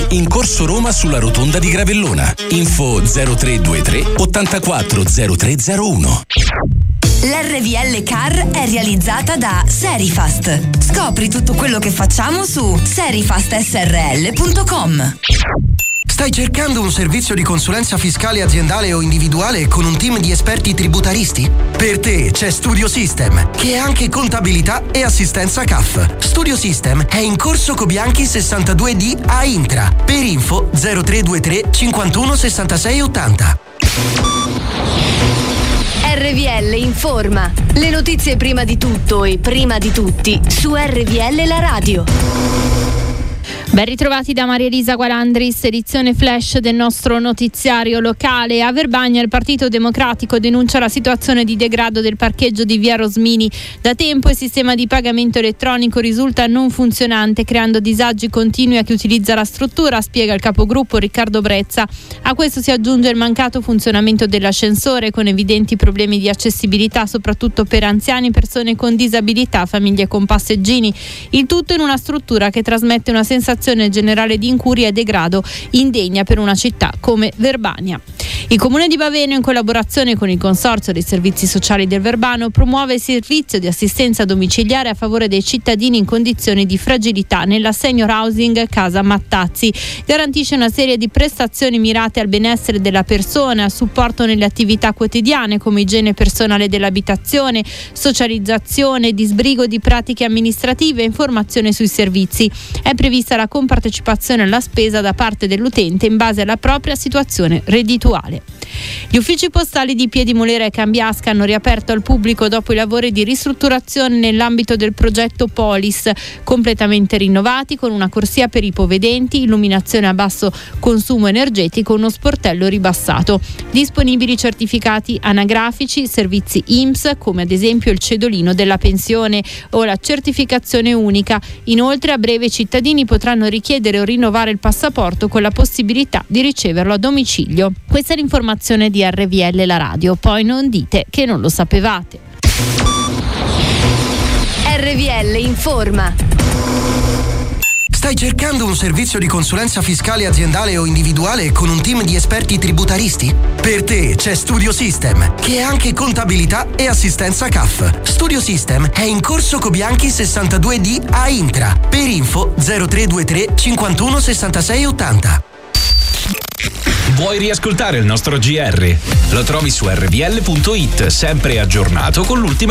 in Corso Roma sulla rotonda di Gravellona. Info 0323 84 0301. L'RVL Car è realizzata da Serifast. Scopri tutto quello che facciamo su serifastsrl.com. Stai cercando un servizio di consulenza fiscale aziendale o individuale con un team di esperti tributaristi? Per te c'è Studio System, che è anche contabilità e assistenza CAF. Studio System è in Corso Cobianchi 62D a Intra. Per info 0323 51 66 80. RVL informa. Le notizie prima di tutto e prima di tutti su RVL la radio. Ben ritrovati da Maria Elisa Guarandris, edizione flash del nostro notiziario locale. A Verbania il Partito Democratico denuncia la situazione di degrado del parcheggio di via Rosmini. Da tempo il sistema di pagamento elettronico risulta non funzionante, creando disagi continui a chi utilizza la struttura, spiega il capogruppo Riccardo Brezza. A questo si aggiunge il mancato funzionamento dell'ascensore, con evidenti problemi di accessibilità soprattutto per anziani, persone con disabilità, famiglie con passeggini. Il tutto in una struttura che trasmette una sensazione generale di incuria e degrado indegna per una città come Verbania. Il Comune di Baveno, in collaborazione con il Consorzio dei Servizi Sociali del Verbano, promuove il servizio di assistenza domiciliare a favore dei cittadini in condizioni di fragilità nella senior housing Casa Mattazzi. Garantisce una serie di prestazioni mirate al benessere della persona, a supporto nelle attività quotidiane come igiene personale dell'abitazione, socializzazione, disbrigo di pratiche amministrative e informazione sui servizi. È prevista la compartecipazione alla spesa da parte dell'utente in base alla propria situazione reddituale. Gli uffici postali di Piedimolera e Cambiasca hanno riaperto al pubblico dopo i lavori di ristrutturazione nell'ambito del progetto Polis, completamente rinnovati con una corsia per ipovedenti, illuminazione a basso consumo energetico, uno sportello ribassato. Disponibili certificati anagrafici, servizi INPS come ad esempio il cedolino della pensione o la certificazione unica. Inoltre a breve i cittadini potranno richiedere o rinnovare il passaporto con la possibilità di riceverlo a domicilio. Questa è l'informazione di RVL la radio, poi non dite che non lo sapevate. RVL informa. Stai cercando un servizio di consulenza fiscale aziendale o individuale con un team di esperti tributaristi? Per te c'è Studio System, che è anche contabilità e assistenza CAF. Studio System è in Corso Cobianchi 62D a Intra. Per info 0323 51 66 80. Vuoi riascoltare il nostro GR? Lo trovi su rvl.it, sempre aggiornato con l'ultima